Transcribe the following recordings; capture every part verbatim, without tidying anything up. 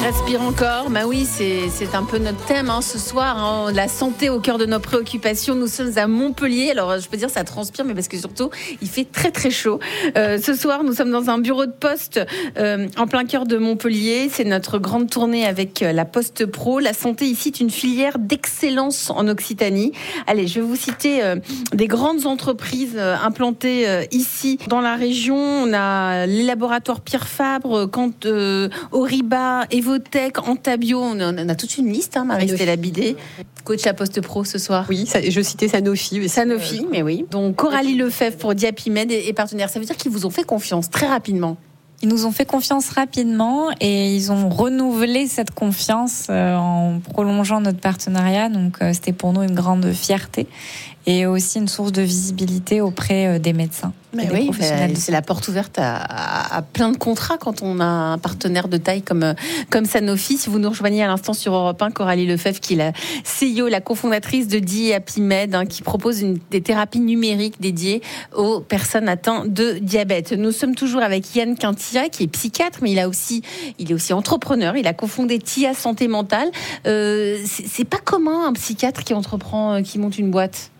Respire encore, bah oui, c'est, c'est un peu notre thème hein, ce soir, hein, la santé au cœur de nos préoccupations. Nous sommes à Montpellier, alors je peux dire ça transpire, mais parce que surtout il fait très très chaud. Euh, ce soir, nous sommes dans un bureau de poste euh, en plein cœur de Montpellier. C'est notre grande tournée avec la Poste Pro. La santé ici est une filière d'excellence en Occitanie. Allez, je vais vous citer euh, des grandes entreprises euh, implantées euh, ici dans la région. On a les laboratoires Pierre Fabre, Quant, euh, Oriba, Evotech, Antabio. On a, on a toute une liste, hein, Marie-Stella Bidet. Coach à Poste Pro ce soir. Oui, ça, je citais Sanofi. Mais Sanofi, euh, mais oui. Donc Coralie Lefebvre pour Diapimed et, et partenaires. Ça veut dire qu'ils vous ont fait confiance très rapidement. Ils nous ont fait confiance rapidement et ils ont renouvelé cette confiance euh, en prolongeant notre partenariat. Donc euh, c'était pour nous une grande fierté et aussi une source de visibilité auprès euh, des médecins. Mais oui, professionnels. C'est la porte ouverte à, à, à plein de contrats quand on a un partenaire de taille comme, comme Sanofi. Si vous nous rejoignez à l'instant sur Europe un, Coralie Lefebvre, qui est la C E O, la cofondatrice de Diapimed, hein, qui propose une, des thérapies numériques dédiées aux personnes atteintes de diabète. Nous sommes toujours avec Yann Quintia, qui est psychiatre, mais il, a aussi, il est aussi entrepreneur. Il a cofondé T I A Santé Mentale. Euh, c'est, c'est pas commun un psychiatre qui entreprend, qui monte une boîte.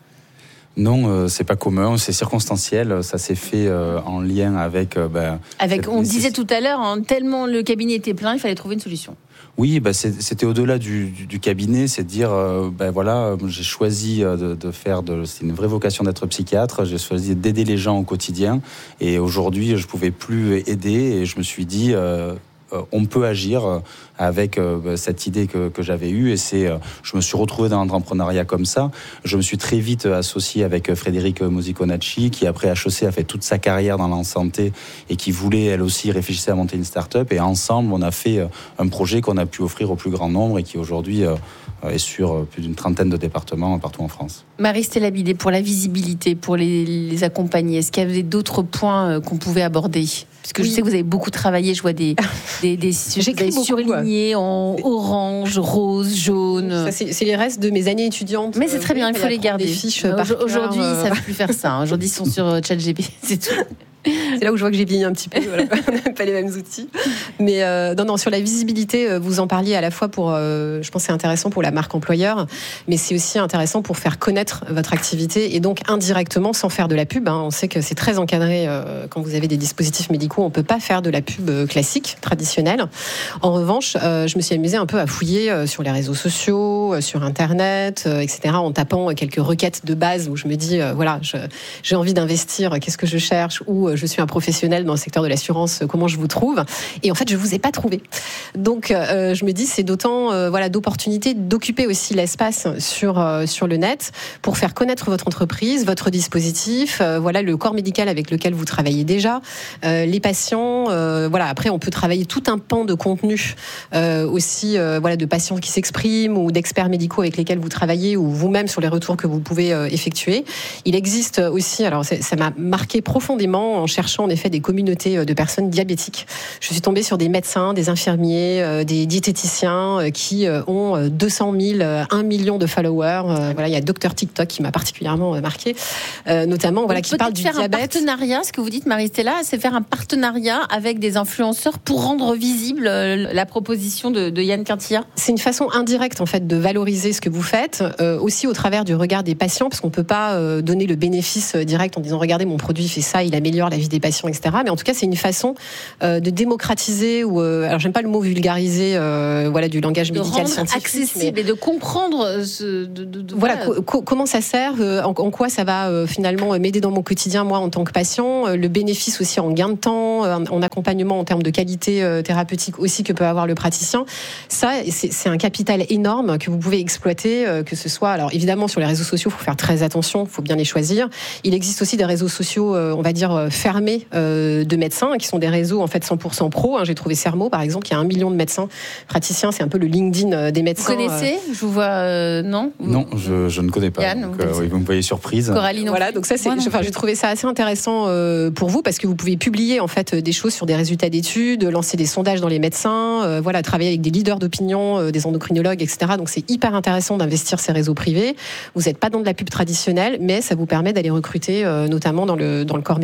Non, euh, c'est pas commun, c'est circonstanciel. Ça s'est fait euh, en lien avec. Euh, ben, avec on disait tout à l'heure, hein, tellement le cabinet était plein, il fallait trouver une solution. Oui, bah c'est, c'était au-delà du, du, du cabinet, c'est de dire, euh, ben voilà, j'ai choisi de, de faire, de, c'est une vraie vocation d'être psychiatre. J'ai choisi d'aider les gens au quotidien, et aujourd'hui, je pouvais plus aider, et je me suis dit. Euh, on peut agir avec cette idée que, que j'avais eue et c'est, je me suis retrouvé dans l'entrepreneuriat comme ça. Je me suis très vite associé avec Frédéric Musiconacci qui après H E C a fait toute sa carrière dans la santé et qui voulait elle aussi réfléchir à monter une start-up et ensemble on a fait un projet qu'on a pu offrir au plus grand nombre et qui aujourd'hui est sur plus d'une trentaine de départements partout en France. Marie-Stella Bidet, pour la visibilité, pour les, les accompagner, est-ce qu'il y avait d'autres points qu'on pouvait aborder ? Parce que oui. Je sais que vous avez beaucoup travaillé, je vois des, des, des, des surlignés en orange, rose, jaune. Ça, c'est, c'est les restes de mes années étudiantes. Mais c'est très bien, il faut les garder. Des fiches Aujourd'hui, ils ne savent plus faire ça. Aujourd'hui, ils sont sur ChatGPT, c'est tout. C'est là où je vois que j'ai vieilli un petit peu. Voilà. On n'a pas les mêmes outils. Mais euh, non, non, sur la visibilité, vous en parliez à la fois pour, euh, je pense, que c'est intéressant pour la marque employeur, mais c'est aussi intéressant pour faire connaître votre activité et donc indirectement, sans faire de la pub. Hein, on sait que c'est très encadré euh, quand vous avez des dispositifs médicaux. On peut pas faire de la pub classique, traditionnelle. En revanche, euh, je me suis amusée un peu à fouiller euh, sur les réseaux sociaux, euh, sur Internet, euh, et cetera, en tapant quelques requêtes de base où je me dis, euh, voilà, je, j'ai envie d'investir. Qu'est-ce que je cherche ou je suis un professionnel dans le secteur de l'assurance, comment je vous trouve ? Et en fait, je vous ai pas trouvé. Donc, euh, je me dis, c'est d'autant euh, voilà, d'opportunités d'occuper aussi l'espace sur, euh, sur le net pour faire connaître votre entreprise, votre dispositif, euh, voilà, le corps médical avec lequel vous travaillez déjà, euh, les patients. Euh, voilà, après, on peut travailler tout un pan de contenu euh, aussi, euh, voilà, de patients qui s'expriment ou d'experts médicaux avec lesquels vous travaillez ou vous-même sur les retours que vous pouvez euh, effectuer. Il existe aussi, alors ça m'a marqué profondément en cherchant en effet des communautés de personnes diabétiques. Je suis tombée sur des médecins, des infirmiers, des diététiciens qui ont deux cent mille, un million de followers. Voilà, il y a Docteur TikTok qui m'a particulièrement marqué, notamment voilà, qui parle du diabète. Peut-être faire un partenariat, ce que vous dites Marie-Stella, c'est faire un partenariat avec des influenceurs pour rendre visible la proposition de, de Yann Quintia. C'est une façon indirecte en fait de valoriser ce que vous faites, euh, aussi au travers du regard des patients, parce qu'on peut pas euh, donner le bénéfice direct en disant regardez mon produit fait ça, il améliore la vie des patients, et cetera. Mais en tout cas, c'est une façon euh, de démocratiser ou euh, alors j'aime pas le mot vulgariser, euh, voilà, du langage de médical rendre scientifique, accessible mais... et de comprendre ce, de, de, de, voilà, voilà. Co- comment ça sert, euh, en, en quoi ça va euh, finalement m'aider dans mon quotidien moi en tant que patient, euh, le bénéfice aussi en gain de temps, euh, en accompagnement en termes de qualité euh, thérapeutique aussi que peut avoir le praticien. Ça, c'est, c'est un capital énorme que vous pouvez exploiter, euh, que ce soit alors évidemment sur les réseaux sociaux, il faut faire très attention, il faut bien les choisir. Il existe aussi des réseaux sociaux, euh, on va dire fermés euh, de médecins, qui sont des réseaux en fait cent pour cent pro. Hein. J'ai trouvé Sermo par exemple, qui a un million de médecins praticiens, c'est un peu le LinkedIn des médecins. Vous connaissez ? euh... Je vous vois, euh, non ? Non, je, je ne connais pas. Yann, donc, euh, oui, vous me voyez surprise. Coralie, non. Voilà, donc ça, c'est, enfin, j'ai trouvé ça assez intéressant euh, pour vous parce que vous pouvez publier en fait des choses sur des résultats d'études, lancer des sondages dans les médecins, euh, voilà, travailler avec des leaders d'opinion, euh, des endocrinologues, et cetera. Donc c'est hyper intéressant d'investir ces réseaux privés. Vous n'êtes pas dans de la pub traditionnelle, mais ça vous permet d'aller recruter, euh, notamment dans le dans le corps médical.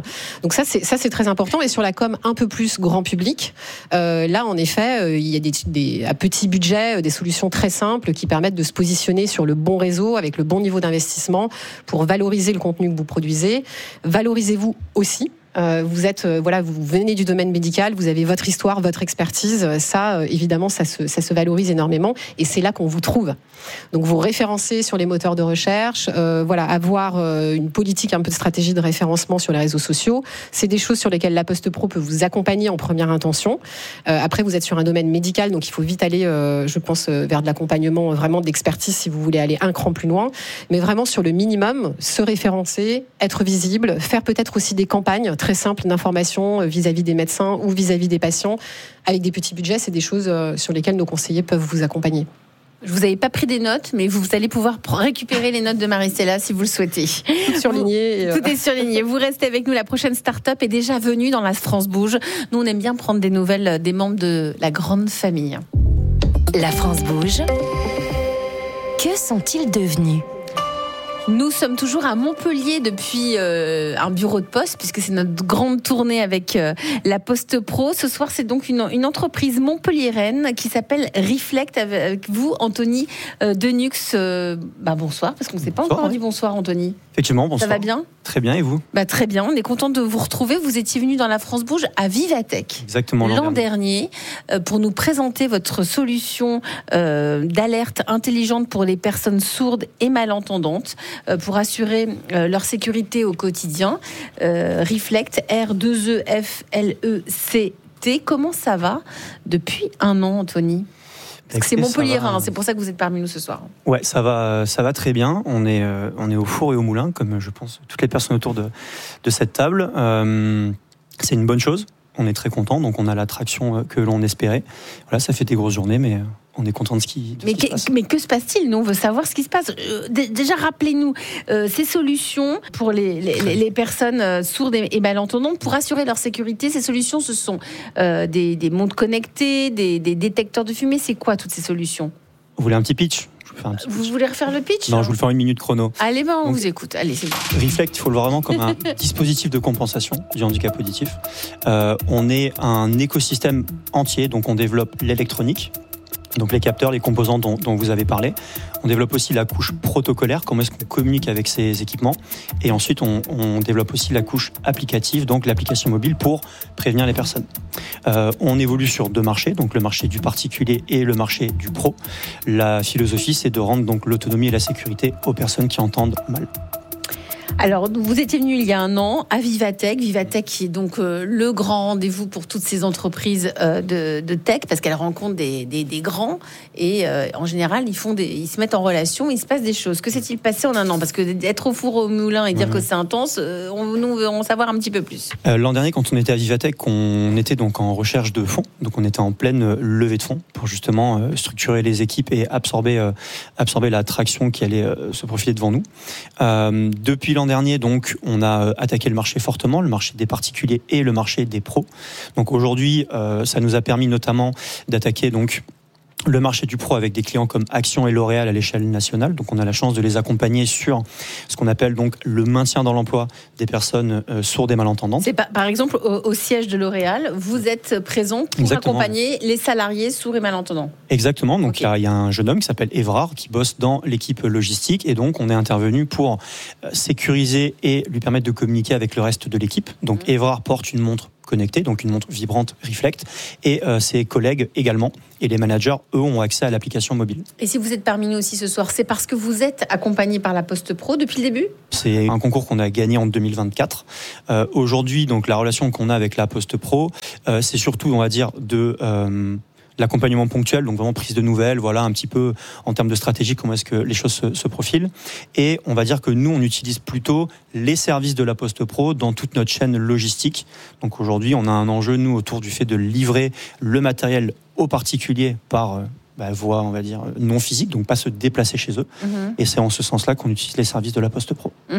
Donc ça, c'est ça, c'est très important. Et sur la com un peu plus grand public, euh, là, en effet, euh, il y a des, des à petit budget, euh, des solutions très simples qui permettent de se positionner sur le bon réseau avec le bon niveau d'investissement pour valoriser le contenu que vous produisez. Valorisez-vous aussi. Euh, vous êtes, euh, voilà, vous venez du domaine médical, vous avez votre histoire, votre expertise. Ça, euh, évidemment, ça se, ça se valorise énormément, et c'est là qu'on vous trouve. Donc, vous référencez sur les moteurs de recherche, euh, voilà, avoir euh, une politique, un peu de stratégie de référencement sur les réseaux sociaux. C'est des choses sur lesquelles La Poste Pro peut vous accompagner en première intention. Euh, après, vous êtes sur un domaine médical, donc il faut vite aller, euh, je pense, euh, vers de l'accompagnement, vraiment d'expertise si vous voulez aller un cran plus loin. Mais vraiment sur le minimum, se référencer, être visible, faire peut-être aussi des campagnes très simple d'information vis-à-vis des médecins ou vis-à-vis des patients. Avec des petits budgets, c'est des choses sur lesquelles nos conseillers peuvent vous accompagner. Je vous avais pas pris des notes, mais vous allez pouvoir récupérer les notes de Maricela si vous le souhaitez. Tout surligné. Tout est surligné. Vous restez avec nous. La prochaine start-up est déjà venue dans la France Bouge. Nous, on aime bien prendre des nouvelles des membres de la grande famille. La France Bouge. Que sont-ils devenus ? Nous sommes toujours à Montpellier depuis euh, un bureau de poste, puisque c'est notre grande tournée avec euh, La Poste Pro. Ce soir, c'est donc une, une entreprise montpelliéraine qui s'appelle Reflect, avec vous, Anthony euh, Denux. Euh, bah, bonsoir, parce qu'on ne s'est pas encore ouais. dit bonsoir, Anthony. Effectivement, bonsoir. Ça va bien ? Très bien, et vous ? Bah, très bien, on est content de vous retrouver. Vous étiez venu dans la France Bouge à Vivatech. Exactement. L'an, l'an dernier, euh, pour nous présenter votre solution euh, d'alerte intelligente pour les personnes sourdes et malentendantes, euh, pour assurer euh, leur sécurité au quotidien. Euh, Reflect, R deux E F L E C T. Comment ça va depuis un an, Anthony ? Parce que c'est Montpellier, hein, c'est pour ça que vous êtes parmi nous ce soir. Ouais, ça va, ça va très bien. On est, euh, on est au four et au moulin, comme je pense toutes les personnes autour de, de cette table. Euh, c'est une bonne chose. On est très content, donc on a l'attraction que l'on espérait. Voilà, ça fait des grosses journées, mais on est content de ce qui, de mais, ce qui que, se passe. Mais que se passe-t-il ? Nous, on veut savoir ce qui se passe. Euh, d- déjà, rappelez-nous euh, ces solutions pour les, les, les personnes euh, sourdes et, et malentendantes pour assurer leur sécurité. Ces solutions, ce sont euh, des, des montres connectées, des, des détecteurs de fumée. C'est quoi toutes ces solutions ? Vous voulez un petit pitch ? Je vais faire un petit Vous pitch. voulez refaire le pitch ? Non, je vous le fais en une minute chrono. Allez, ben, on Donc, vous écoute. Allez, c'est bon. Reflect, il faut le voir vraiment comme un dispositif de compensation du handicap auditif. Euh, on est un écosystème entier, donc on développe l'électronique, donc les capteurs, les composants dont, dont vous avez parlé. On développe aussi la couche protocolaire, comment est-ce qu'on communique avec ces équipements. Et ensuite, on, on développe aussi la couche applicative, donc l'application mobile pour prévenir les personnes. Euh, on évolue sur deux marchés, donc le marché du particulier et le marché du pro. La philosophie, c'est de rendre donc l'autonomie et la sécurité aux personnes qui entendent mal. Alors, vous étiez venu il y a un an à Vivatech. Vivatech qui est donc euh, le grand rendez-vous pour toutes ces entreprises euh, de, de tech, parce qu'elles rencontrent des, des, des grands et euh, en général, ils, font des, ils se mettent en relation, il se passe des choses. Que s'est-il passé en un an ? Parce que d'être au four au moulin et dire mmh. que c'est intense, euh, on, nous, on veut en savoir un petit peu plus. Euh, l'an dernier, quand on était à Vivatech, on était donc en recherche de fonds. Donc, on était en pleine levée de fonds pour justement euh, structurer les équipes et absorber, euh, absorber la traction qui allait euh, se profiler devant nous. Euh, depuis l'an dernier, donc, on a attaqué le marché fortement, le marché des particuliers et le marché des pros. Donc aujourd'hui, euh, ça nous a permis notamment d'attaquer donc le marché du pro avec des clients comme Action et L'Oréal à l'échelle nationale. Donc on a la chance de les accompagner sur ce qu'on appelle donc le maintien dans l'emploi des personnes euh, sourdes et malentendantes. C'est pas, par exemple au, au siège de L'Oréal, vous êtes présent pour Exactement. accompagner les salariés sourds et malentendants. Exactement. Donc okay. il y, y a un jeune homme qui s'appelle Évrard qui bosse dans l'équipe logistique et donc on est intervenu pour sécuriser et lui permettre de communiquer avec le reste de l'équipe. Donc mmh. Évrard porte une montre connectée, donc une montre vibrante Reflect, et euh, ses collègues également. Et les managers, eux, ont accès à l'application mobile. Et si vous êtes parmi nous aussi ce soir, c'est parce que vous êtes accompagné par La Poste Pro depuis le début ? C'est un concours qu'on a gagné en deux mille vingt-quatre. Euh, aujourd'hui, donc la relation qu'on a avec La Poste Pro, euh, c'est surtout, on va dire, de euh, l'accompagnement ponctuel, donc vraiment prise de nouvelles, voilà un petit peu en termes de stratégie, comment est-ce que les choses se, se profilent. Et on va dire que nous, on utilise plutôt les services de La Poste Pro dans toute notre chaîne logistique. Donc aujourd'hui, on a un enjeu, nous, autour du fait de livrer le matériel aux particuliers par bah, voie, on va dire, non physique, donc pas se déplacer chez eux. Mmh. Et c'est en ce sens-là qu'on utilise les services de la Poste Pro. Mmh.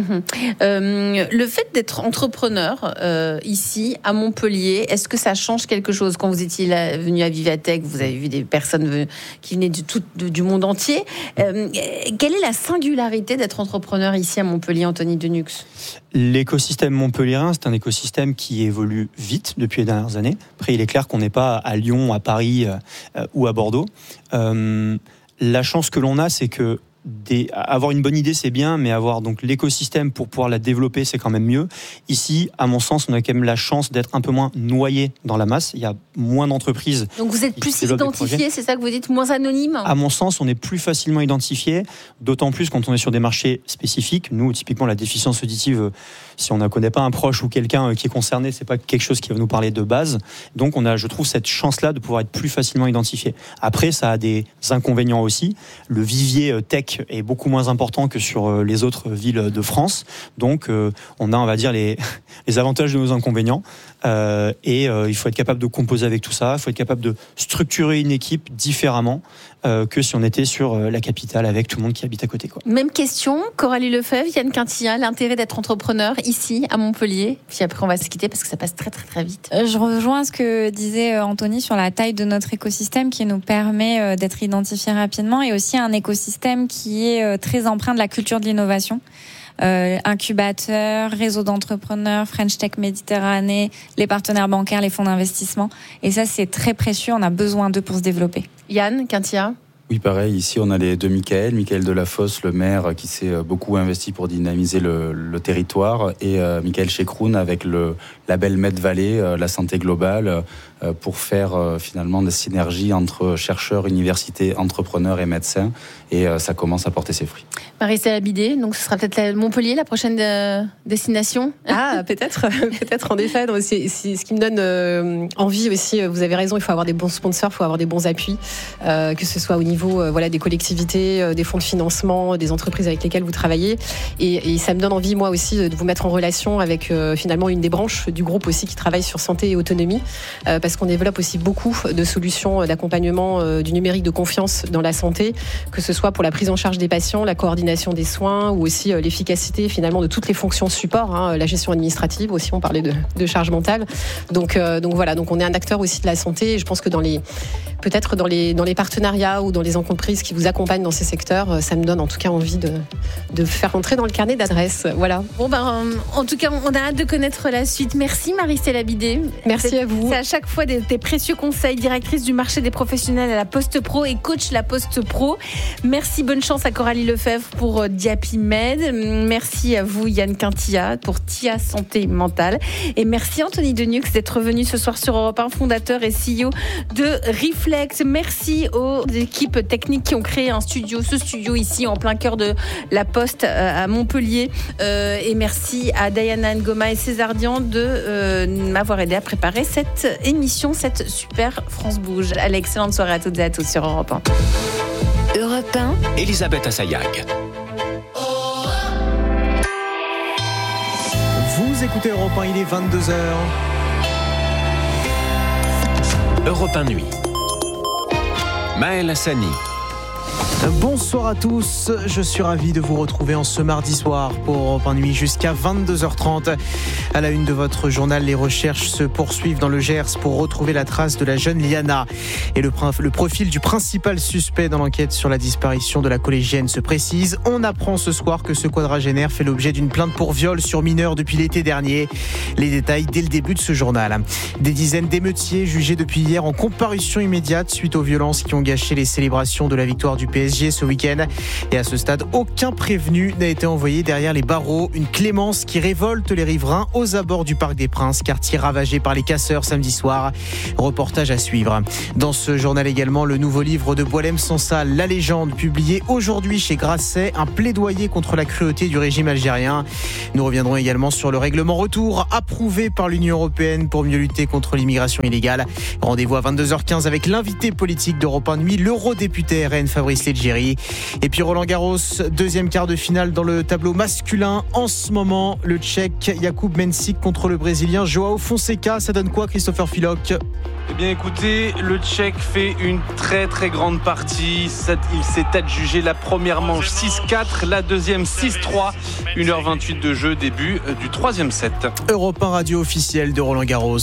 Euh, le fait d'être entrepreneur euh, ici, à Montpellier, est-ce que ça change quelque chose? Quand vous étiez là, venu à Vivatech, vous avez vu des personnes qui venaient du, tout, du monde entier. Euh, quelle est la singularité d'être entrepreneur ici à Montpellier, Anthony Denux? L'écosystème montpelliérain, c'est un écosystème qui évolue vite depuis les dernières années. Après, il est clair qu'on n'est pas à Lyon, à Paris euh, ou à Bordeaux. Euh, la chance que l'on a, c'est que Des, avoir une bonne idée, c'est bien, mais avoir donc l'écosystème pour pouvoir la développer, c'est quand même mieux. Ici, à mon sens, on a quand même la chance d'être un peu moins noyé dans la masse. Il y a moins d'entreprises. Donc vous êtes plus identifié, c'est ça que vous dites, moins anonyme? À mon sens, on est plus facilement identifié, d'autant plus quand on est sur des marchés spécifiques. Nous, typiquement, la déficience auditive, si on ne connaît pas un proche ou quelqu'un qui est concerné, c'est pas quelque chose qui va nous parler de base. Donc, on a, je trouve, cette chance-là de pouvoir être plus facilement identifié. Après, ça a des inconvénients aussi. Le vivier tech est beaucoup moins important que sur les autres villes de France. Donc, euh, on a, on va dire, les, les avantages de nos inconvénients. Euh, et euh, il faut être capable de composer avec tout ça. Il faut être capable de structurer une équipe différemment euh, que si on était sur euh, la capitale avec tout le monde qui habite à côté, quoi. Même question, Coralie Lefebvre, Yann Quintilla, l'intérêt d'être entrepreneur ici, à Montpellier. Puis après, on va se quitter parce que ça passe très, très, très vite. Je rejoins ce que disait Anthony sur la taille de notre écosystème qui nous permet d'être identifiés rapidement et aussi un écosystème qui est très empreint de la culture de l'innovation. Euh, incubateur, réseau d'entrepreneurs, French Tech Méditerranée, les partenaires bancaires, les fonds d'investissement. Et ça, c'est très précieux. On a besoin d'eux pour se développer. Yann Quintilla? Oui, pareil. Ici, on a les deux Michael. Michael Delafosse, le maire, qui s'est beaucoup investi pour dynamiser le, le territoire. Et euh, Michael Chekroun avec le label Med-Vallée, euh, la santé globale, euh, pour faire euh, finalement des synergies entre chercheurs, universités, entrepreneurs et médecins. Et euh, ça commence à porter ses fruits. Marie-Cécile Abidé, donc ce sera peut-être la Montpellier, la prochaine euh, destination? Ah, peut-être, peut-être en effet. Donc, c'est, c'est ce qui me donne euh, envie aussi. Vous avez raison, il faut avoir des bons sponsors, il faut avoir des bons appuis, euh, que ce soit au niveau euh, voilà, des collectivités, euh, des fonds de financement, des entreprises avec lesquelles vous travaillez. Et, et ça me donne envie, moi aussi, de vous mettre en relation avec euh, finalement une des branches du groupe aussi qui travaille sur santé et autonomie, euh, parce qu'on développe aussi beaucoup de solutions d'accompagnement euh, du numérique de confiance dans la santé, que ce soit pour la prise en charge des patients, la coordination des soins ou aussi euh, l'efficacité finalement de toutes les fonctions support, hein, la gestion administrative aussi, on parlait de, de charge mentale. Donc, euh, donc voilà, donc on est un acteur aussi de la santé et je pense que dans les, peut-être dans les, dans les partenariats ou dans les entreprises qui vous accompagnent dans ces secteurs, ça me donne en tout cas envie de, de faire rentrer dans le carnet d'adresses. Voilà. Bon ben, en tout cas, on a hâte de connaître la suite. Merci Marie-Cécile Abidé. Merci c'est, à vous. C'est à chaque fois des, des précieux conseils, directrice du marché des professionnels à la Poste Pro et coach la Poste Pro. Merci, bonne chance à Coralie Lefebvre pour Diapimed. Merci à vous Yann Quintilla pour T I A Santé Mentale. Et merci Anthony Denux d'être venu ce soir sur Europe un, fondateur et C E O de Reflex. Merci aux équipes techniques qui ont créé un studio, ce studio ici en plein cœur de la Poste à Montpellier. Euh, et merci à Diana Ngoma et César Dian de euh, m'avoir aidé à préparer cette émission, cette super France Bouge. Allez, excellente soirée à toutes et à tous sur Europe un. Europe un, Elisabeth Assayag. Vous écoutez Europe un, il est vingt-deux heures. Europe un Nuit. Maël Hassani. Bonsoir à tous, je suis ravi de vous retrouver en ce mardi soir pour Europe un Nuit jusqu'à vingt-deux heures trente. À la une de votre journal, les recherches se poursuivent dans le Gers pour retrouver la trace de la jeune Liana. Et le, le profil du principal suspect dans l'enquête sur la disparition de la collégienne se précise. On apprend ce soir que ce quadragénaire fait l'objet d'une plainte pour viol sur mineur depuis l'été dernier. Les détails dès le début de ce journal. Des dizaines d'émeutiers jugés depuis hier en comparution immédiate suite aux violences qui ont gâché les célébrations de la victoire du P S G ce week-end. Et à ce stade, aucun prévenu n'a été envoyé derrière les barreaux. Une clémence qui révolte les riverains aux abords du Parc des Princes, quartier ravagé par les casseurs samedi soir. Reportage à suivre. Dans ce journal également, le nouveau livre de Boualem Sansal, La Légende, publié aujourd'hui chez Grasset, un plaidoyer contre la cruauté du régime algérien. Nous reviendrons également sur le règlement retour approuvé par l'Union européenne pour mieux lutter contre l'immigration illégale. Rendez-vous à vingt-deux heures quinze avec l'invité politique d'Europe un Nuit, l'eurodéputé R N Fabrice Leggeri. l'Algérie. Et puis Roland Garros, deuxième quart de finale dans le tableau masculin. En ce moment, le Tchèque Jakub Mensik contre le Brésilien Joao Fonseca. Ça donne quoi, Christopher Filoc ? Eh bien écoutez, le Tchèque fait une très très grande partie. Il s'est adjugé la première manche six quatre, la deuxième six trois. une heure vingt-huit de jeu, début du troisième set. Europe un radio officielle de Roland Garros.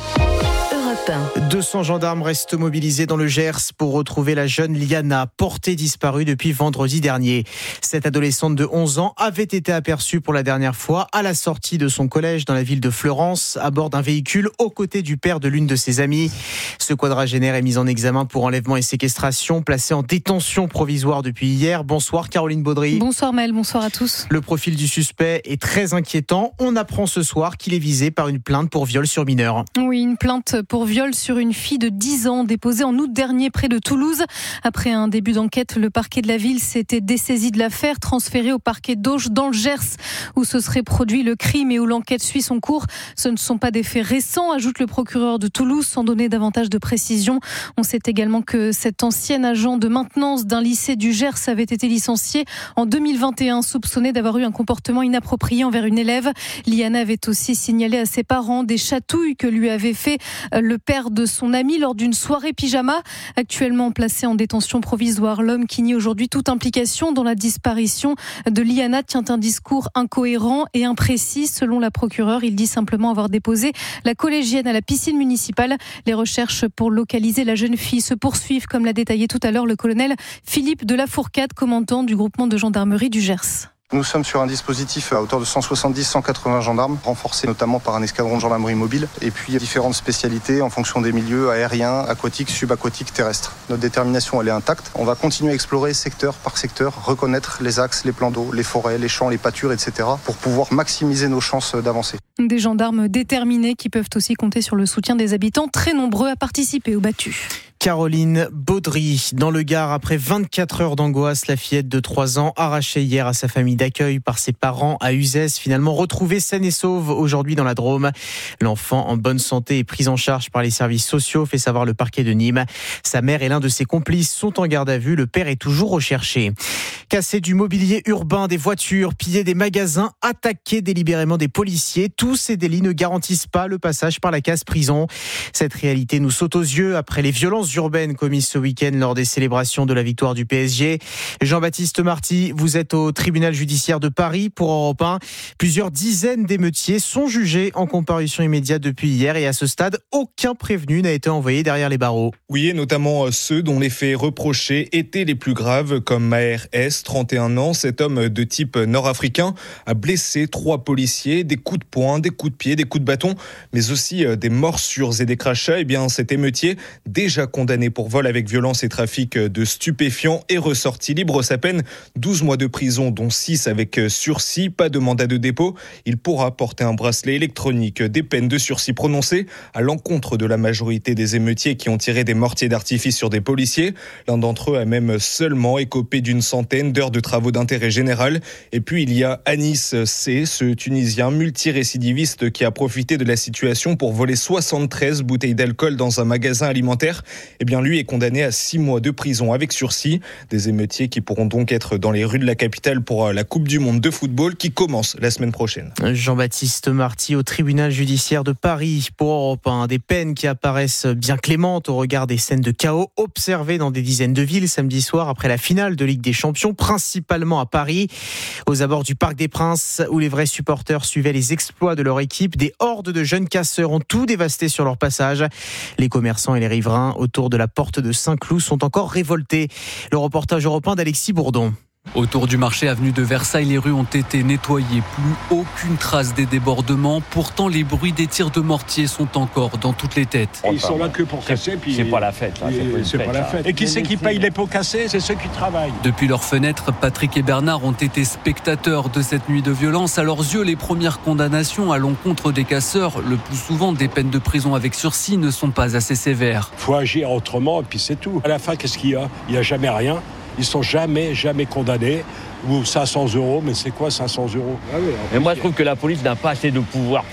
deux cents gendarmes restent mobilisés dans le Gers pour retrouver la jeune Liana, portée disparue depuis vendredi dernier. Cette adolescente de onze ans avait été aperçue pour la dernière fois à la sortie de son collège dans la ville de Fleurance, à bord d'un véhicule aux côtés du père de l'une de ses amies. Ce quadragénaire est mis en examen pour enlèvement et séquestration, placé en détention provisoire depuis hier. Bonsoir Caroline Baudry. Bonsoir Maël, bonsoir à tous. Le profil du suspect est très inquiétant. On apprend ce soir qu'il est visé par une plainte pour viol sur mineur. Oui, une plainte pour viol sur une fille de dix ans déposée en août dernier près de Toulouse. Après un début d'enquête, le parquet de la ville s'était dessaisi de l'affaire, transféré au parquet d'Auch dans le Gers où se serait produit le crime et où l'enquête suit son cours. Ce ne sont pas des faits récents, ajoute le procureur de Toulouse, sans donner davantage de précision. On sait également que cet ancien agent de maintenance d'un lycée du Gers avait été licencié en deux mille vingt et un, soupçonné d'avoir eu un comportement inapproprié envers une élève. Liana avait aussi signalé à ses parents des chatouilles que lui avait fait le père de son ami lors d'une soirée pyjama. Actuellement placé en détention provisoire, l'homme qui nie aujourd'hui toute implication dans la disparition de Liana tient un discours incohérent et imprécis. Selon la procureure, il dit simplement avoir déposé la collégienne à la piscine municipale. Les recherches pour localiser la jeune fille se poursuivent, comme l'a détaillé tout à l'heure le colonel Philippe de la Fourcade, commandant du groupement de gendarmerie du Gers. Nous sommes sur un dispositif à hauteur de cent soixante-dix à cent quatre-vingts gendarmes, renforcé notamment par un escadron de gendarmerie mobile, et puis différentes spécialités en fonction des milieux aériens, aquatiques, subaquatiques, terrestres. Notre détermination, elle est intacte. On va continuer à explorer secteur par secteur, reconnaître les axes, les plans d'eau, les forêts, les champs, les pâtures, et cetera, pour pouvoir maximiser nos chances d'avancer. Des gendarmes déterminés qui peuvent aussi compter sur le soutien des habitants, très nombreux à participer au battu. Caroline Baudry, dans le Gard, après vingt-quatre heures d'angoisse, la fillette de trois ans, arrachée hier à sa famille d'accueil par ses parents à Uzès, finalement retrouvée saine et sauve aujourd'hui dans la Drôme. L'enfant en bonne santé est pris en charge par les services sociaux, fait savoir le parquet de Nîmes. Sa mère et l'un de ses complices sont en garde à vue, le père est toujours recherché. Casser du mobilier urbain, des voitures, piller des magasins, attaquer délibérément des policiers, tous ces délits ne garantissent pas le passage par la case prison. Cette réalité nous saute aux yeux après les violences urbaines commises ce week-end lors des célébrations de la victoire du P S G. Jean-Baptiste Marty, vous êtes au tribunal judiciaire de Paris pour Europe un. Plusieurs dizaines d'émeutiers sont jugés en comparution immédiate depuis hier et à ce stade, aucun prévenu n'a été envoyé derrière les barreaux. Oui, et notamment ceux dont les faits reprochés étaient les plus graves, comme Maher S, trente et un ans. Cet homme de type nord-africain a blessé trois policiers, des coups de poing, des coups de pied, des coups de bâton, mais aussi des morsures et des crachats. Eh bien, cet émeutier, déjà condamné pour vol avec violence et trafic de stupéfiants, est ressorti libre. Sa peine, douze mois de prison, dont six avec sursis, pas de mandat de dépôt. Il pourra porter un bracelet électronique. Des peines de sursis prononcées à l'encontre de la majorité des émeutiers qui ont tiré des mortiers d'artifice sur des policiers. L'un d'entre eux a même seulement écopé d'une centaine d'heures de travaux d'intérêt général. Et puis il y a Anis C, ce Tunisien multirécidiviste qui a profité de la situation pour voler soixante-treize bouteilles d'alcool dans un magasin alimentaire. Eh bien lui est condamné à six mois de prison avec sursis. Des émeutiers qui pourront donc être dans les rues de la capitale pour la Coupe du Monde de football qui commence la semaine prochaine. Jean-Baptiste Marty au tribunal judiciaire de Paris pour Europe un. Des peines qui apparaissent bien clémentes au regard des scènes de chaos observées dans des dizaines de villes samedi soir après la finale de Ligue des Champions, principalement à Paris. Aux abords du Parc des Princes, où les vrais supporters suivaient les exploits de leur équipe, des hordes de jeunes casseurs ont tout dévasté sur leur passage. Les commerçants et les riverains autour de la porte de Saint-Cloud sont encore révoltés. Le reportage européen d'Alexis Bourdon. Autour du marché avenue de Versailles, les rues ont été nettoyées. Plus aucune trace des débordements. Pourtant, les bruits des tirs de mortier sont encore dans toutes les têtes. Ils sont là que pour casser. Puis c'est pas la fête. Là. C'est, pas, c'est fête, pas la fête. Et qui c'est qui paye les pots cassés? C'est ceux qui travaillent. Depuis leurs fenêtres, Patrick et Bernard ont été spectateurs de cette nuit de violence. À leurs yeux, les premières condamnations à l'encontre des casseurs, le plus souvent des peines de prison avec sursis, ne sont pas assez sévères. Il faut agir autrement et puis c'est tout. À la fin, qu'est-ce qu'il y a? Il n'y a jamais rien. Ils sont jamais, jamais condamnés. Ou cinq cents euros, mais c'est quoi cinq cents euros? ah oui, Mais moi, je trouve que la police n'a pas assez de pouvoir pour ça.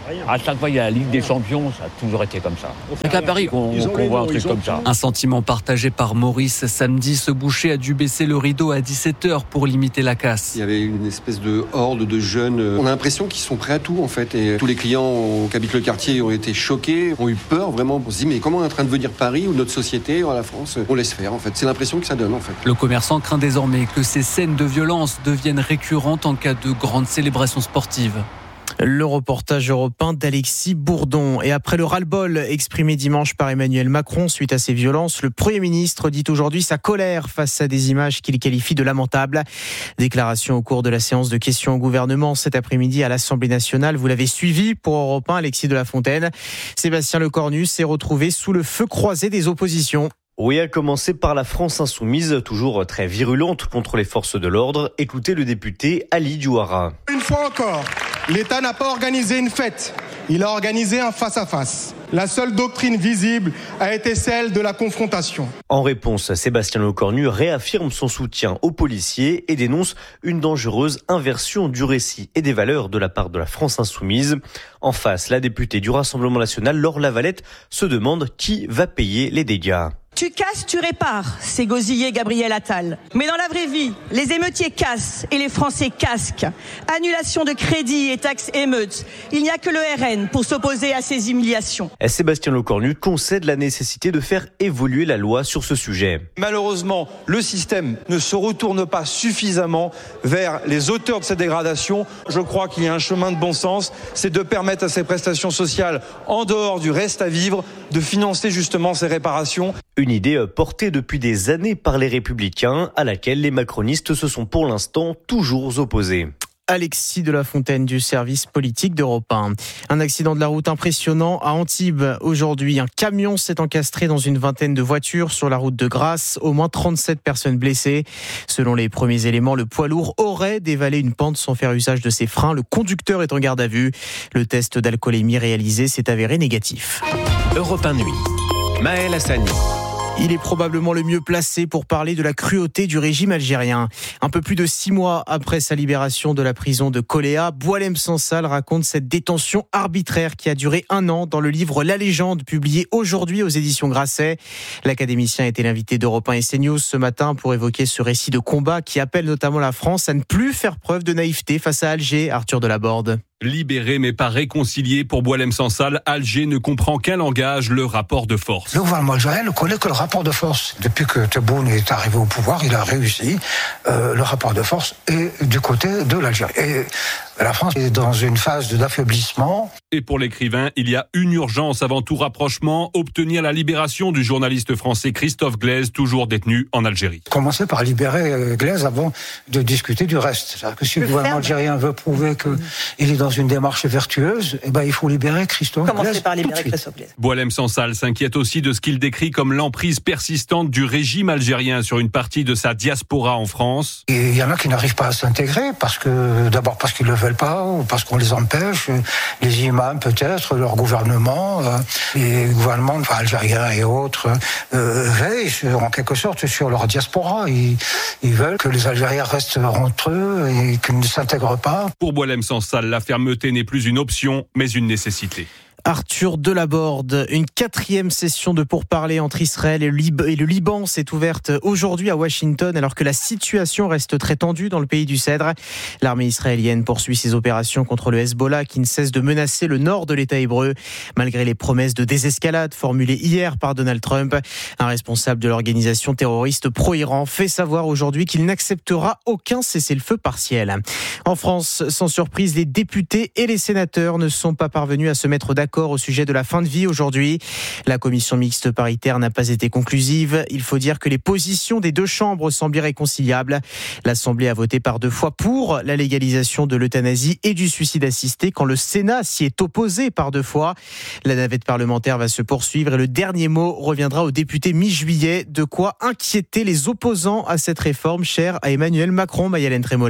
À chaque fois, il y a la Ligue des Champions, ça a toujours été comme ça. C'est qu'à Paris qu'on, qu'on voit un truc comme ça. Un sentiment partagé par Maurice. Samedi, ce boucher a dû baisser le rideau à dix-sept heures pour limiter la casse. Il y avait une espèce de horde de jeunes. On a l'impression qu'ils sont prêts à tout, en fait. Et tous les clients qui habitent le quartier ont été choqués, ont eu peur, vraiment. On se dit, mais comment on est en train de venir Paris ou notre société, ou la France, on laisse faire, en fait. C'est l'impression que ça donne, en fait. Le commerçant craint désormais que ces scènes de violence deviennent récurrentes en cas de grandes célébrations sportives. Le reportage européen d'Alexis Bourdon. Et après le ras-le-bol exprimé dimanche par Emmanuel Macron suite à ces violences, le Premier ministre dit aujourd'hui sa colère face à des images qu'il qualifie de lamentables. Déclaration au cours de la séance de questions au gouvernement cet après-midi à l'Assemblée nationale. Vous l'avez suivi pour Europe un, Alexis de la Fontaine. Sébastien Lecornu s'est retrouvé sous le feu croisé des oppositions. Oui, à commencer par la France insoumise, toujours très virulente contre les forces de l'ordre. Écoutez le député Ali Diouara. Une fois encore, l'État n'a pas organisé une fête, il a organisé un face-à-face. La seule doctrine visible a été celle de la confrontation. En réponse, Sébastien Lecornu réaffirme son soutien aux policiers et dénonce une dangereuse inversion du récit et des valeurs de la part de la France insoumise. En face, la députée du Rassemblement national, Laure Lavalette, se demande qui va payer les dégâts. Tu casses, tu répares, c'est gosillé Gabriel Attal. Mais dans la vraie vie, les émeutiers cassent et les Français casquent. Annulation de crédit et taxes émeutes. Il n'y a que le R N pour s'opposer à ces humiliations. Sébastien Lecornu concède la nécessité de faire évoluer la loi sur ce sujet. Malheureusement, le système ne se retourne pas suffisamment vers les auteurs de ces dégradations. Je crois qu'il y a un chemin de bon sens, c'est de permettre à ces prestations sociales, en dehors du reste à vivre, de financer justement ces réparations. Une idée portée depuis des années par les Républicains, à laquelle les macronistes se sont pour l'instant toujours opposés. Alexis de la Fontaine du service politique d'Europe un. Un accident de la route impressionnant à Antibes. Aujourd'hui, un camion s'est encastré dans une vingtaine de voitures sur la route de Grasse. Au moins trente-sept personnes blessées. Selon les premiers éléments, le poids lourd aurait dévalé une pente sans faire usage de ses freins. Le conducteur est en garde à vue. Le test d'alcoolémie réalisé s'est avéré négatif. Europe un Nuit. Maël Hassani. Il est probablement le mieux placé pour parler de la cruauté du régime algérien. Un peu plus de six mois après sa libération de la prison de Koléa, Boualem Sansal raconte cette détention arbitraire qui a duré un an dans le livre La Légende, publié aujourd'hui aux éditions Grasset. L'académicien était l'invité d'Europe un et CNews ce matin pour évoquer ce récit de combat qui appelle notamment la France à ne plus faire preuve de naïveté face à Alger. Arthur Delaborde. Libéré mais pas réconcilié pour Boualem Sansal, Alger ne comprend qu'un langage, le rapport de force. Le gouvernement algérien ne connaît que le rapport de force. Depuis que Tebboune est arrivé au pouvoir, il a réussi. Euh, le rapport de force est du côté de l'Algérie. Et la France est dans une phase d'affaiblissement. Et pour l'écrivain, il y a une urgence avant tout rapprochement, obtenir la libération du journaliste français Christophe Glaise, toujours détenu en Algérie. Commencer par libérer Glaise avant de discuter du reste. C'est-à-dire que si le, le gouvernement algérien veut prouver qu'il est dans une démarche vertueuse, eh ben, il faut libérer Christophe Glaise. Commencer par libérer Christophe Glaise. Boualem Sansal s'inquiète aussi de ce qu'il décrit comme l'emprise persistante du régime algérien sur une partie de sa diaspora en France. Et il y en a qui n'arrivent pas à s'intégrer parce que, d'abord parce qu'ils le veulent pas ou parce qu'on les empêche, les imams peut-être, leur gouvernement, euh, les gouvernements enfin, algériens et autres euh, veillent sur, en quelque sorte sur leur diaspora. Ils, ils veulent que les Algériens restent entre eux et qu'ils ne s'intègrent pas. Pour Boualem Sansal, la fermeté n'est plus une option, mais une nécessité. Arthur Delaborde, une quatrième session de pourparlers entre Israël et le Liban s'est ouverte aujourd'hui à Washington alors que la situation reste très tendue dans le pays du Cèdre. L'armée israélienne poursuit ses opérations contre le Hezbollah qui ne cesse de menacer le nord de l'État hébreu malgré les promesses de désescalade formulées hier par Donald Trump. Un responsable de l'organisation terroriste pro-Iran fait savoir aujourd'hui qu'il n'acceptera aucun cessez-le-feu partiel. En France, sans surprise, les députés et les sénateurs ne sont pas parvenus à se mettre d'accord au sujet de la fin de vie aujourd'hui. La commission mixte paritaire n'a pas été conclusive. Il faut dire que les positions des deux chambres semblent irréconciliables. L'Assemblée a voté par deux fois pour la légalisation de l'euthanasie et du suicide assisté quand le Sénat s'y est opposé par deux fois. La navette parlementaire va se poursuivre et le dernier mot reviendra aux députés mi-juillet. De quoi inquiéter les opposants à cette réforme chère à Emmanuel Macron, Mayalène Trémollet.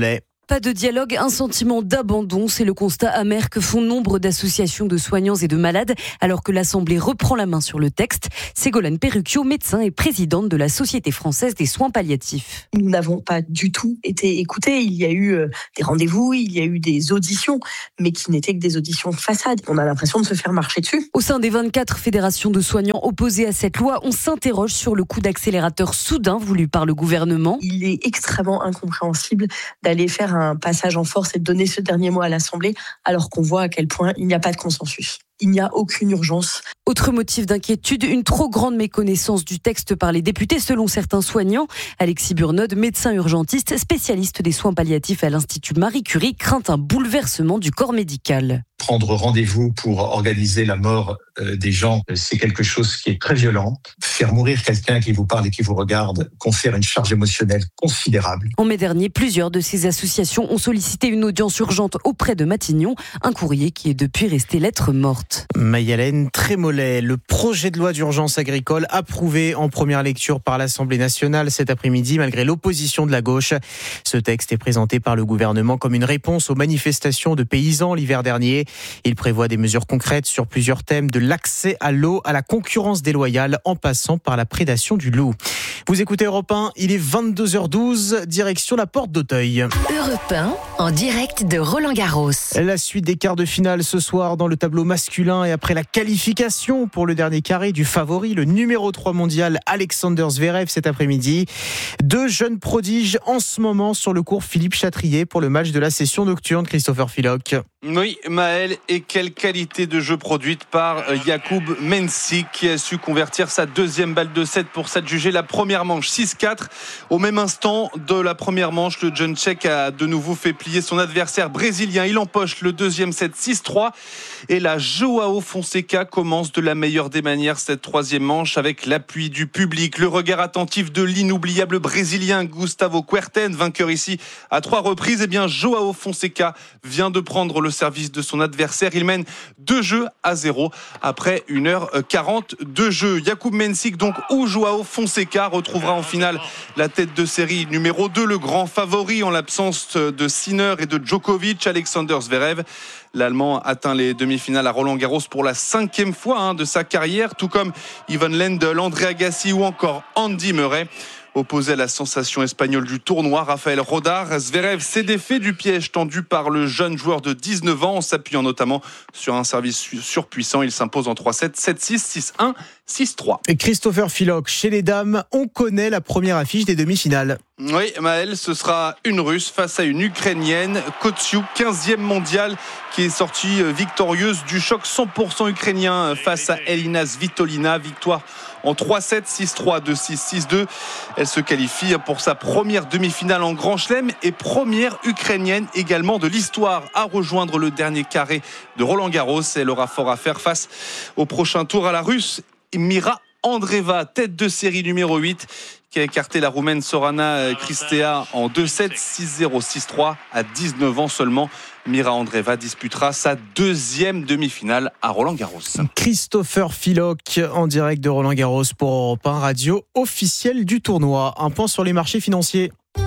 Pas de dialogue, un sentiment d'abandon, c'est le constat amer que font nombre d'associations de soignants et de malades alors que l'Assemblée reprend la main sur le texte. Ségolène Perrucchio, médecin et présidente de la Société française des soins palliatifs. Nous n'avons pas du tout été écoutés. Il y a eu des rendez-vous, il y a eu des auditions, mais qui n'étaient que des auditions façade. On a l'impression de se faire marcher dessus. Au sein des vingt-quatre fédérations de soignants opposées à cette loi, on s'interroge sur le coup d'accélérateur soudain voulu par le gouvernement. Il est extrêmement incompréhensible d'aller faire un passage en force et de donner ce dernier mot à l'Assemblée, alors qu'on voit à quel point il n'y a pas de consensus. Il n'y a aucune urgence. Autre motif d'inquiétude, une trop grande méconnaissance du texte par les députés, selon certains soignants. Alexis Burnod, médecin urgentiste, spécialiste des soins palliatifs à l'Institut Marie Curie, craint un bouleversement du corps médical. Prendre rendez-vous pour organiser la mort euh, des gens, c'est quelque chose qui est très violent. Faire mourir quelqu'un qui vous parle et qui vous regarde confère une charge émotionnelle considérable. En mai dernier, plusieurs de ces associations ont sollicité une audience urgente auprès de Matignon, un courrier qui est depuis resté lettre morte. Maï-Hélène Trémollet, le projet de loi d'urgence agricole approuvé en première lecture par l'Assemblée nationale cet après-midi malgré l'opposition de la gauche. Ce texte est présenté par le gouvernement comme une réponse aux manifestations de paysans l'hiver dernier. Il prévoit des mesures concrètes sur plusieurs thèmes, de l'accès à l'eau à la concurrence déloyale en passant par la prédation du loup. Vous écoutez Europe un, il est vingt-deux heures douze, direction la porte d'Auteuil. Europe un, en direct de Roland-Garros. La suite des quarts de finale ce soir dans le tableau masculin et après la qualification pour le dernier carré du favori, le numéro trois mondial Alexander Zverev cet après-midi. Deux jeunes prodiges en ce moment sur le cours Philippe Chatrier pour le match de la session nocturne. Christopher Philoc. Oui, Maël, et quelle qualité de jeu produite par Jakub Mensik qui a su convertir sa deuxième balle de set pour s'adjuger la première manche six quatre. Au même instant de la première manche, le jeune tchèque a de nouveau fait plier son adversaire brésilien. Il empoche le deuxième set six trois. Et là, Joao Fonseca commence de la meilleure des manières cette troisième manche avec l'appui du public, le regard attentif de l'inoubliable brésilien Gustavo Kuerten, vainqueur ici à trois reprises. Eh bien, Joao Fonseca vient de prendre le service de son adversaire. Il mène deux jeux à zéro après une heure quarante de jeu. Jakub Mensik donc ou Joao Fonseca retrouvera en finale la tête de série numéro deux, le grand favori en l'absence de Sinner et de Djokovic, Alexander Zverev. L'Allemand atteint les demi-finales à Roland-Garros pour la cinquième fois hein, de sa carrière, tout comme Ivan Lendl, André Agassi ou encore Andy Murray. Opposé à la sensation espagnole du tournoi, Rafael Rodar, Zverev s'est défait du piège tendu par le jeune joueur de dix-neuf ans en s'appuyant notamment sur un service surpuissant. Il s'impose en trois sept, sept six, six un, six trois. Et Christopher Philoc, chez les dames, on connaît la première affiche des demi-finales. Oui, Maël, ce sera une Russe face à une Ukrainienne, Kotsiuk, quinzième mondiale, qui est sortie victorieuse du choc cent pour cent ukrainien face à Elina Svitolina. Victoire en trois sept, six trois, deux six, six deux. Elle se qualifie pour sa première demi-finale en Grand Chelem et première ukrainienne également de l'histoire à rejoindre le dernier carré de Roland-Garros. Elle aura fort à faire face au prochain tour à la Russe, Mira Andreeva, tête de série numéro huit, qui a écarté la Roumaine Sorana Cristea en deux sept, six zéro, six trois. À dix-neuf ans seulement, Mira Andreeva disputera sa deuxième demi-finale à Roland-Garros. Christopher Philoc en direct de Roland-Garros pour Europe un, radio officielle du tournoi. Un point sur les marchés financiers.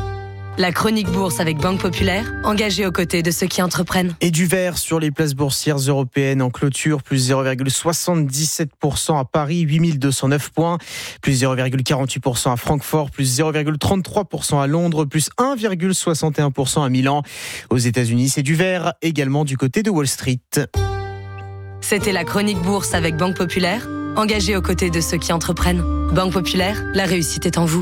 La chronique bourse avec Banque Populaire, engagée aux côtés de ceux qui entreprennent. Et du vert sur les places boursières européennes en clôture, plus zéro virgule soixante-dix-sept pour cent à Paris, huit mille deux cent neuf points, plus zéro virgule quarante-huit pour cent à Francfort, plus zéro virgule trente-trois pour cent à Londres, plus un virgule soixante et un pour cent à Milan. Aux États-Unis, c'est du vert également du côté de Wall Street. C'était la chronique bourse avec Banque Populaire, engagée aux côtés de ceux qui entreprennent. Banque Populaire, la réussite est en vous.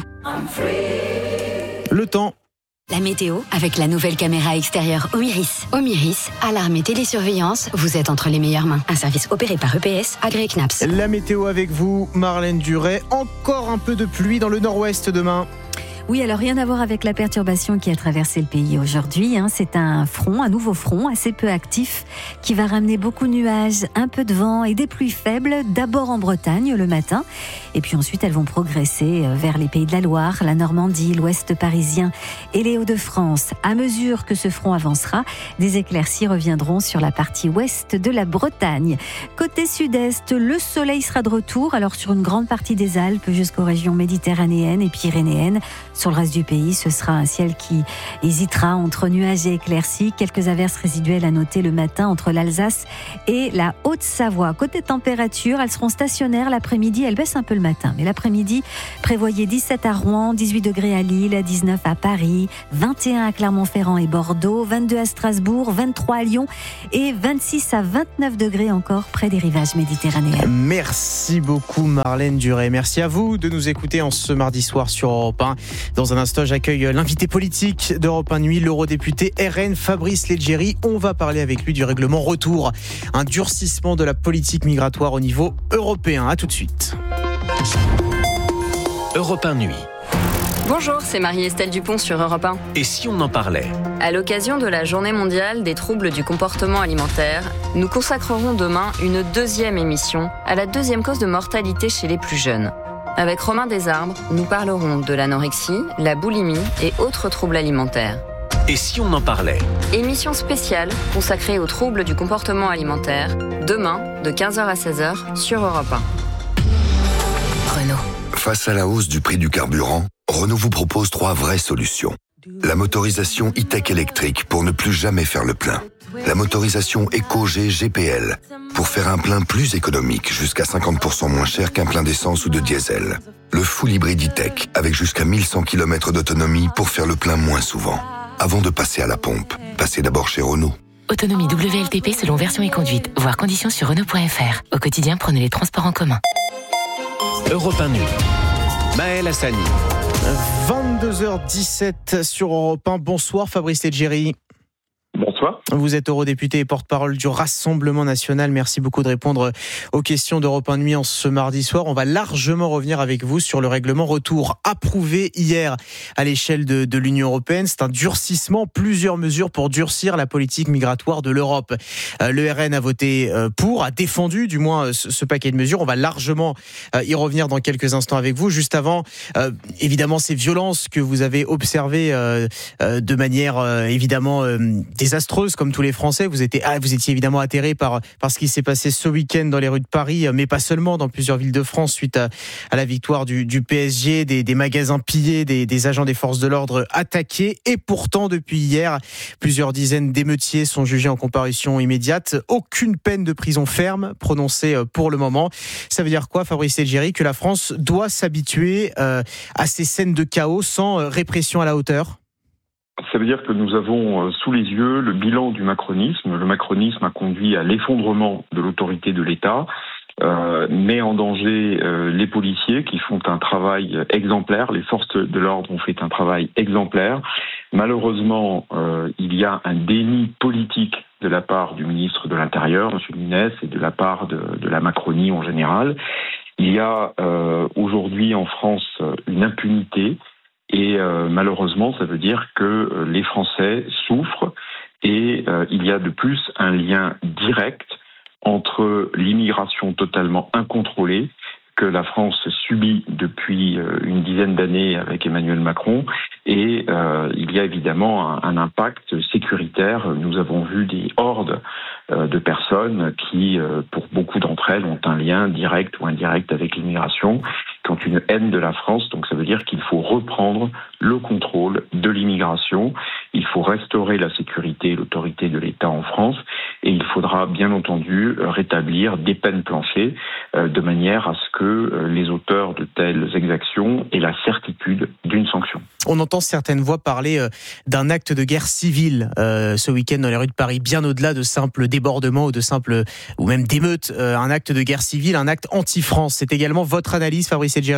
Le temps. La météo avec la nouvelle caméra extérieure Omiris. Omiris, alarme et télésurveillance, vous êtes entre les meilleures mains. Un service opéré par E P S, agréé C N A P S. La météo avec vous, Marlène Duret. Encore un peu de pluie dans le nord-ouest demain. Oui, alors rien à voir avec la perturbation qui a traversé le pays aujourd'hui. Hein. C'est un front, un nouveau front assez peu actif qui va ramener beaucoup de nuages, un peu de vent et des pluies faibles, d'abord en Bretagne le matin. Et puis ensuite, elles vont progresser vers les pays de la Loire, la Normandie, l'ouest parisien et les Hauts-de-France. À mesure que ce front avancera, des éclaircies reviendront sur la partie ouest de la Bretagne. Côté sud-est, le soleil sera de retour, alors sur une grande partie des Alpes jusqu'aux régions méditerranéennes et pyrénéennes. Sur le reste du pays, ce sera un ciel qui hésitera entre nuages et éclaircies. Quelques averses résiduelles à noter le matin entre l'Alsace et la Haute-Savoie. Côté température, elles seront stationnaires l'après-midi. Elles baissent un peu le matin. Mais l'après-midi, prévoyez dix-sept à Rouen, dix-huit degrés à Lille, dix-neuf à Paris, vingt et un à Clermont-Ferrand et Bordeaux, vingt-deux à Strasbourg, vingt-trois à Lyon et vingt-six à vingt-neuf degrés encore près des rivages méditerranéens. Merci beaucoup Marlène Duret. Merci à vous de nous écouter en ce mardi soir sur Europe un. Dans un instant, j'accueille l'invité politique d'Europe un Nuit, l'eurodéputé R N Fabrice Leggeri. On va parler avec lui du règlement retour, un durcissement de la politique migratoire au niveau européen. À tout de suite. Europe un Nuit. Bonjour, c'est Marie-Estelle Dupont sur Europe un. Et si on en parlait ? À l'occasion de la Journée mondiale des troubles du comportement alimentaire, nous consacrerons demain une deuxième émission à la deuxième cause de mortalité chez les plus jeunes. Avec Romain Desarbres, nous parlerons de l'anorexie, la boulimie et autres troubles alimentaires. Et si on en parlait ? Émission spéciale consacrée aux troubles du comportement alimentaire, demain de quinze heures à seize heures sur Europe un. Renault. Face à la hausse du prix du carburant, Renault vous propose trois vraies solutions. La motorisation e-tech électrique pour ne plus jamais faire le plein. La motorisation EcoG G P L pour faire un plein plus économique, jusqu'à cinquante pour cent moins cher qu'un plein d'essence ou de diesel. Le full hybride e-tech avec jusqu'à mille cent kilomètres d'autonomie pour faire le plein moins souvent. Avant de passer à la pompe, passez d'abord chez Renault. Autonomie W L T P selon version et conduite. Voir conditions sur Renault point F R. Au quotidien, prenez les transports en commun. Europe un Nuit. Maël Hassani. vingt-deux heures dix-sept sur Europe un. Bonsoir Fabrice Leggeri. Bonsoir. Vous êtes eurodéputé et porte-parole du Rassemblement national. Merci beaucoup de répondre aux questions d'Europe un Nuit en ce mardi soir. On va largement revenir avec vous sur le règlement retour approuvé hier à l'échelle de, de l'Union européenne. C'est un durcissement, plusieurs mesures pour durcir la politique migratoire de l'Europe. Euh, le R N a voté euh, pour, a défendu du moins ce, ce paquet de mesures. On va largement euh, y revenir dans quelques instants avec vous. Juste avant, euh, évidemment, ces violences que vous avez observées euh, euh, de manière euh, évidemment euh, désastreuse, comme tous les Français. Vous étiez, ah, vous étiez évidemment atterré par, par ce qui s'est passé ce week-end dans les rues de Paris, mais pas seulement, dans plusieurs villes de France, suite à, à la victoire du, du P S G, des, des magasins pillés, des, des agents des forces de l'ordre attaqués. Et pourtant, depuis hier, plusieurs dizaines d'émeutiers sont jugés en comparution immédiate. Aucune peine de prison ferme prononcée pour le moment. Ça veut dire quoi, Fabrice Leggeri ? Que la France doit s'habituer euh, à ces scènes de chaos sans euh, répression à la hauteur ? Ça veut dire que nous avons sous les yeux le bilan du macronisme. Le macronisme a conduit à l'effondrement de l'autorité de l'État, euh, met en danger euh, les policiers qui font un travail exemplaire. Les forces de l'ordre ont fait un travail exemplaire. Malheureusement, euh, il y a un déni politique de la part du ministre de l'Intérieur, M. Nunes, et de la part de, de la Macronie en général. Il y a euh, aujourd'hui en France une impunité. Et euh, malheureusement, ça veut dire que euh, les Français souffrent et euh, il y a de plus un lien direct entre l'immigration totalement incontrôlée que la France subit depuis euh, une dizaine d'années avec Emmanuel Macron et euh, il y a évidemment un, un impact sécuritaire. Nous avons vu des hordes euh, de personnes qui, euh, pour beaucoup d'entre elles, ont un lien direct ou indirect avec l'immigration, qui ont une haine de la France. Donc ça veut dire qu'il faut reprendre le contrôle de l'immigration. Il faut restaurer la sécurité et l'autorité de l'État en France. Et il faudra bien entendu rétablir des peines planchées euh, de manière à ce que euh, les auteurs de telles exactions aient la certitude d'une sanction. On entend certaines voix parler euh, d'un acte de guerre civile euh, ce week-end dans les rues de Paris, bien au-delà de simples débordements ou de simples ou même d'émeutes. Euh, un acte de guerre civile, un acte anti-France. C'est également votre analyse, Fabrice Leggeri ?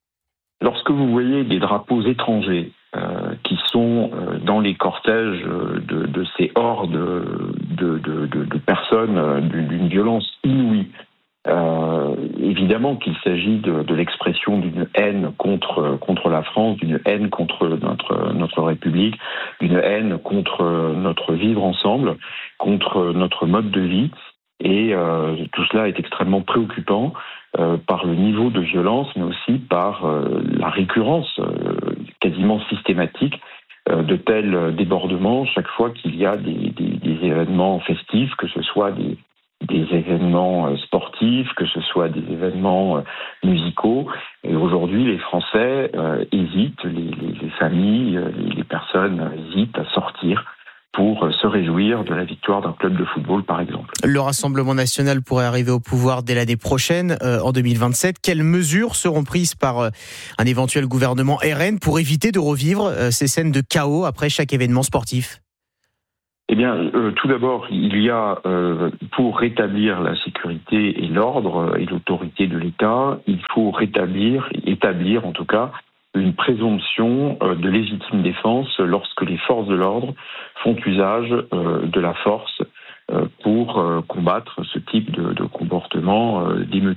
Lorsque vous voyez des drapeaux étrangers euh, qui sont euh, dans les cortèges de, de ces hordes de, de, de, de personnes d'une violence inouïe, euh, évidemment qu'il s'agit de, de l'expression d'une haine contre, contre la France, d'une haine contre notre, notre République, d'une haine contre notre vivre ensemble, contre notre mode de vie. Et euh, tout cela est extrêmement préoccupant euh, par le niveau de violence, mais aussi par euh, la récurrence euh, quasiment systématique euh, de tels débordements chaque fois qu'il y a des, des, des événements festifs, que ce soit des, des événements sportifs, que ce soit des événements musicaux. Et aujourd'hui, les Français euh, hésitent, les, les, les familles, les, les personnes hésitent à sortir pour se réjouir de la victoire d'un club de football, par exemple. Le Rassemblement national pourrait arriver au pouvoir dès l'année prochaine, euh, en deux mille vingt-sept. Quelles mesures seront prises par euh, un éventuel gouvernement R N pour éviter de revivre euh, ces scènes de chaos après chaque événement sportif ? Eh bien, euh, tout d'abord, il y a, euh, pour rétablir la sécurité et l'ordre et l'autorité de l'État, il faut rétablir, établir en tout cas, une présomption de légitime défense lorsque les forces de l'ordre font usage de la force pour combattre ce type de comportement d'émeute.